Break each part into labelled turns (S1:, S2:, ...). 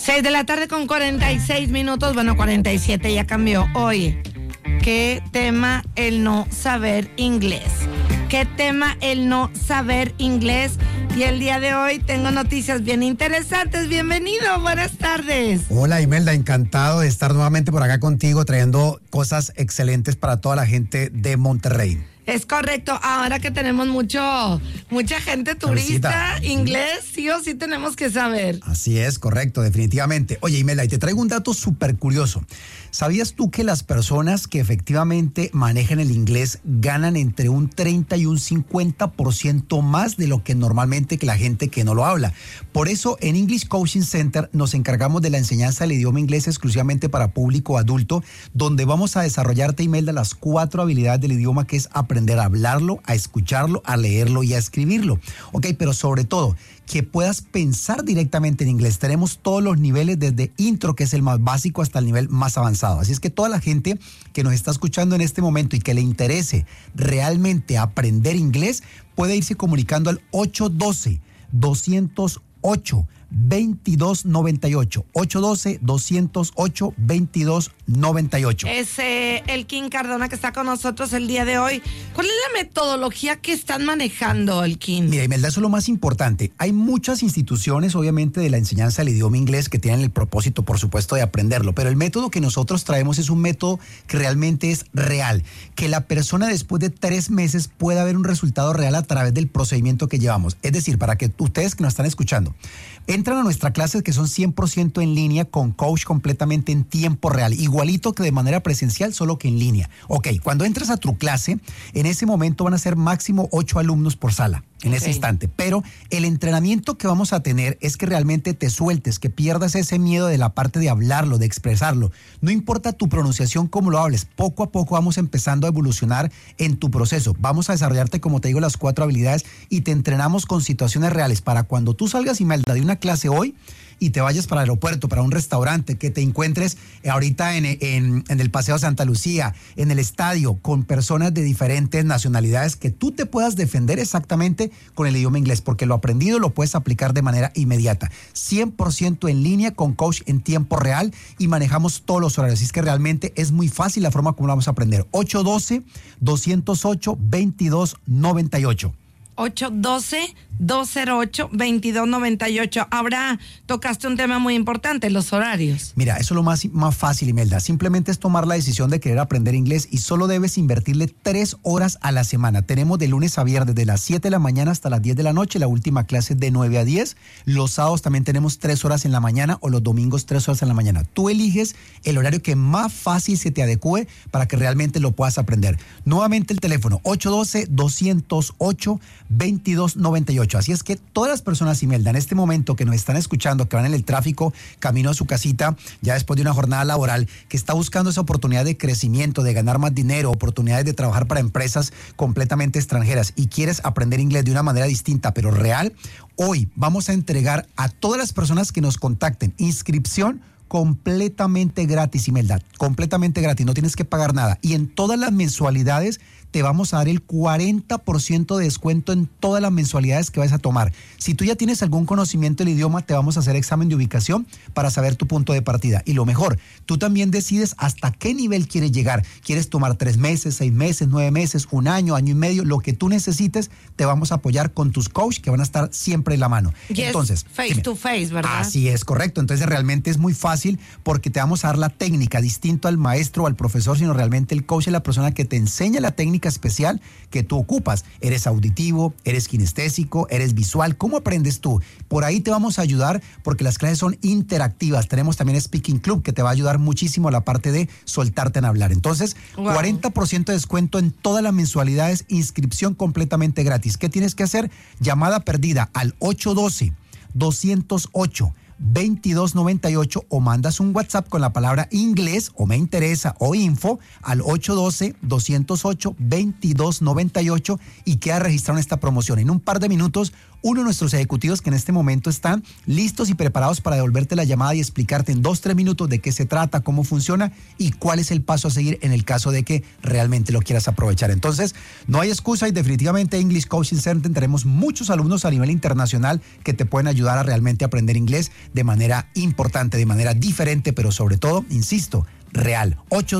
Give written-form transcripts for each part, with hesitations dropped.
S1: 6 de la tarde con 46 minutos, bueno, 47 ya cambió. Oye, ¿qué tema el no saber inglés? ¿Qué tema el no saber inglés? Y el día de hoy tengo noticias bien interesantes. Bienvenido, buenas tardes.
S2: Hola Imelda, encantado de estar nuevamente por acá contigo trayendo cosas excelentes para toda la gente de Monterrey.
S1: Es correcto, ahora que tenemos mucha gente turista, inglés, sí o sí tenemos que saber.
S2: Así es, correcto, definitivamente. Oye, Imelda, y te traigo un dato súper curioso. ¿Sabías tú que las personas que efectivamente manejan el inglés ganan entre un 30 y un 50% más de lo que normalmente que la gente que no lo habla? Por eso en English Coaching Center nos encargamos de la enseñanza del idioma inglés exclusivamente para público adulto, donde vamos a desarrollarte, Imelda, las 4 habilidades del idioma, que es aprender a hablarlo, a escucharlo, a leerlo y a escribirlo. Ok, pero sobre todo, que puedas pensar directamente en inglés. Tenemos todos los niveles, desde intro, que es el más básico, hasta el nivel más avanzado. Así es que toda la gente que nos está escuchando en este momento y que le interese realmente aprender inglés, puede irse comunicando al 812-208-2298. 812-208-2298.
S1: Es Elkin Cardona que está con nosotros el día de hoy. ¿Cuál es la metodología que están manejando, Elkin?
S2: Mira, Imelda, eso es lo más importante. Hay muchas instituciones, obviamente, de la enseñanza del idioma inglés que tienen el propósito, por supuesto, de aprenderlo. Pero el método que nosotros traemos es un método que realmente es real. Que la persona después de 3 meses pueda ver un resultado real a través del procedimiento que llevamos. Es decir, para que ustedes que nos están escuchando, entran a nuestras clases que son 100% en línea, con coach completamente en tiempo real, igualito que de manera presencial, solo que en línea. Ok, cuando entras a tu clase, en ese momento van a ser máximo 8 alumnos por sala, en ese instante. Pero el entrenamiento que vamos a tener es que realmente te sueltes, que pierdas ese miedo de la parte de hablarlo, de expresarlo. No importa tu pronunciación, cómo lo hables, poco a poco vamos empezando a evolucionar en tu proceso. Vamos a desarrollarte, como te digo, las 4 habilidades y te entrenamos con situaciones reales para cuando tú salgas, Imelda, de una clase hoy y te vayas para el aeropuerto, para un restaurante, que te encuentres ahorita en el Paseo Santa Lucía, en el estadio, con personas de diferentes nacionalidades, que tú te puedas defender exactamente con el idioma inglés, porque lo aprendido lo puedes aplicar de manera inmediata. 100% en línea, con coach en tiempo real, y manejamos todos los horarios. Así es que realmente es muy fácil la forma como lo vamos a aprender. 812-208-2298. 812-208-2298. Ahora tocaste un tema muy importante, los horarios. Mira, eso es lo más fácil, Imelda. Simplemente es tomar la decisión de querer aprender inglés y solo debes invertirle 3 horas a la semana. Tenemos de lunes a viernes, de las 7 de la mañana hasta las 10 de la noche. La última clase es de 9 a 10. Los sábados también tenemos 3 horas en la mañana, o los domingos 3 horas en la mañana. Tú eliges el horario que más fácil se te adecue para que realmente lo puedas aprender. Nuevamente el teléfono, 812-208-2298. Así es que todas las personas, Imelda, en este momento que nos están escuchando, que van en el tráfico, camino a su casita, ya después de una jornada laboral, que está buscando esa oportunidad de crecimiento, de ganar más dinero, oportunidades de trabajar para empresas completamente extranjeras, y quieres aprender inglés de una manera distinta, pero real, hoy vamos a entregar a todas las personas que nos contacten inscripción completamente gratis, Imelda, completamente gratis, no tienes que pagar nada. Y en todas las mensualidades te vamos a dar el 40% de descuento en todas las mensualidades que vas a tomar. Si tú ya tienes algún conocimiento del idioma, te vamos a hacer examen de ubicación para saber tu punto de partida. Y lo mejor, tú también decides hasta qué nivel quieres llegar. ¿Quieres tomar 3 meses, 6 meses, 9 meses, 1 año, año y medio? Lo que tú necesites, te vamos a apoyar con tus coaches, que van a estar siempre en la mano.
S1: Entonces, face to face, ¿verdad?
S2: Así es, correcto. Entonces realmente es muy fácil, porque te vamos a dar la técnica, distinto al maestro o al profesor, sino realmente el coach es la persona que te enseña la técnica especial que tú ocupas. Eres auditivo, eres kinestésico, eres visual. ¿Cómo aprendes tú? Por ahí te vamos a ayudar, porque las clases son interactivas. Tenemos también Speaking Club, que te va a ayudar muchísimo a la parte de soltarte en hablar. Entonces, wow, 40% de descuento en todas las mensualidades, inscripción completamente gratis. ¿Qué tienes que hacer? Llamada perdida al 812-208-2298, o mandas un WhatsApp con la palabra inglés o me interesa o info al 812-208-2298 y queda registrado en esta promoción. En un par de minutos uno de nuestros ejecutivos que en este momento están listos y preparados para devolverte la llamada y explicarte en 2-3 minutos de qué se trata, cómo funciona y cuál es el paso a seguir en el caso de que realmente lo quieras aprovechar. Entonces, no hay excusa y definitivamente English Coaching Center tenemos muchos alumnos a nivel internacional que te pueden ayudar a realmente aprender inglés de manera importante, de manera diferente, pero sobre todo, insisto, real.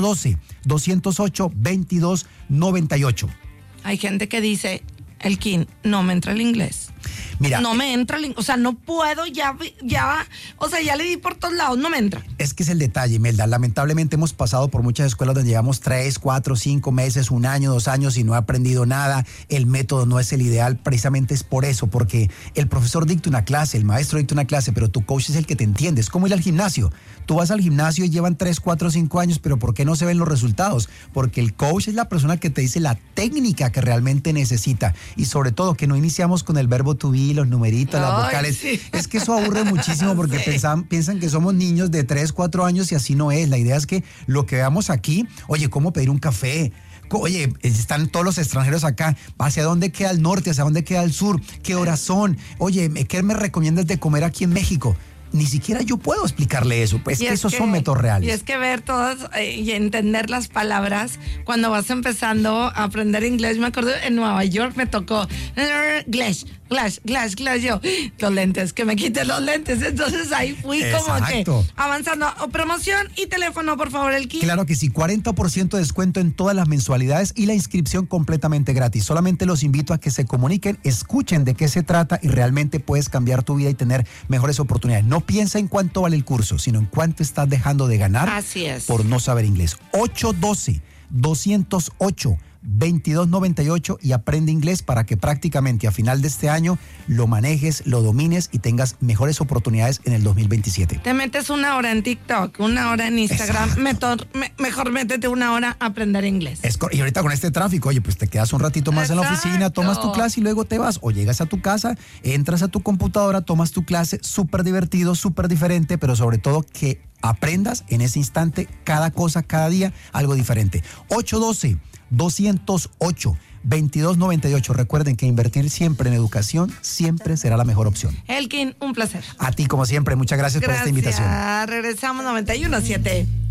S2: 812-208-2298.
S1: Hay gente que dice, Elkin, no me entra el inglés.
S2: Mira,
S1: no me entra el inglés. O sea, no puedo, ya le di por todos lados, no me entra.
S2: Es que es el detalle, Imelda. Lamentablemente hemos pasado por muchas escuelas donde llevamos 3, 4, 5 meses, 1 año, 2 años y no he aprendido nada. El método no es el ideal, precisamente es por eso, porque el profesor dicta una clase, el maestro dicta una clase, pero tu coach es el que te entiende. Es como ir al gimnasio. Tú vas al gimnasio y llevan 3, 4, 5 años, pero ¿por qué no se ven los resultados? Porque el coach es la persona que te dice la técnica que realmente necesita. Y sobre todo que no iniciamos con el verbo to be, los numeritos, las vocales. Sí. Es que eso aburre muchísimo porque sí. piensan que somos niños de 3, 4 años y así no es. La idea es que lo que veamos aquí, oye, ¿cómo pedir un café? Oye, están todos los extranjeros acá. ¿Hacia dónde queda el norte? ¿Hacia dónde queda el sur? ¿Qué horas son? Oye, ¿qué me recomiendas de comer aquí en México? Ni siquiera yo puedo explicarle eso, pues que esos son métodos reales.
S1: Y es que ver todas y entender las palabras cuando vas empezando a aprender inglés. Me acuerdo en Nueva York me tocó glass, yo, los lentes, que me quiten los lentes. Entonces ahí fui como que avanzando. Promoción y teléfono, por favor, Elkin.
S2: Claro que sí, 40% de descuento en todas las mensualidades y la inscripción completamente gratis. Solamente los invito a que se comuniquen, escuchen de qué se trata y realmente puedes cambiar tu vida y tener mejores oportunidades. No piensa en cuánto vale el curso, sino en cuánto estás dejando de ganar.
S1: Así es.
S2: Por no saber inglés. 812-208-2298 y aprende inglés para que prácticamente a final de este año lo manejes, lo domines y tengas mejores oportunidades en el 2027.
S1: Te metes 1 hora en TikTok, 1 hora en Instagram, mejor métete 1 hora a aprender inglés.
S2: Y ahorita con este tráfico, oye, pues te quedas un ratito más en la oficina, tomas tu clase y luego te vas o llegas a tu casa, entras a tu computadora, tomas tu clase, súper divertido, súper diferente, pero sobre todo que aprendas en ese instante cada cosa, cada día, algo diferente. 812-208-2298. Recuerden que invertir siempre en educación siempre será la mejor opción.
S1: Elkin, un placer.
S2: A ti, como siempre, muchas gracias por esta invitación.
S1: Regresamos 91.7.